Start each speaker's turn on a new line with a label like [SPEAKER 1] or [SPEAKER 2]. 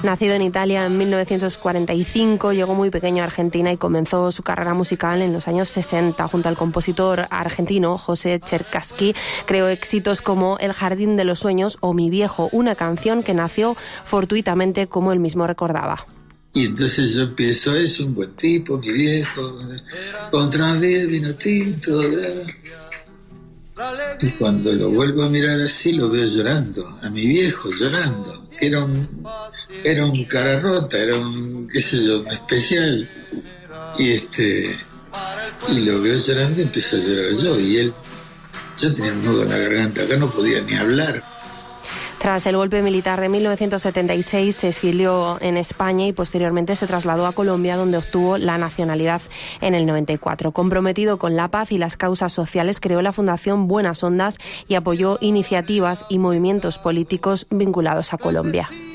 [SPEAKER 1] Nacido en Italia en 1945, llegó muy pequeño a Argentina y comenzó su carrera musical en los años 60. Junto al compositor argentino José Cherkassky, creó éxitos como El jardín de los sueños o Mi viejo, una canción que nació fortuitamente, como él mismo recordaba.
[SPEAKER 2] Y entonces yo empiezo, es un buen tipo, mi viejo, contra el vino tinto. Y cuando lo vuelvo a mirar así, lo veo llorando, a mi viejo llorando. Era un cara rota, era un, qué sé yo, un especial. Y lo veo llorando y empiezo a llorar yo. Yo tenía un nudo en la garganta, acá no podía ni hablar.
[SPEAKER 1] Tras el golpe militar de 1976 se exilió en España y posteriormente se trasladó a Colombia, donde obtuvo la nacionalidad en el 94. Comprometido con la paz y las causas sociales, creó la Fundación Buenas Ondas y apoyó iniciativas y movimientos políticos vinculados a Colombia.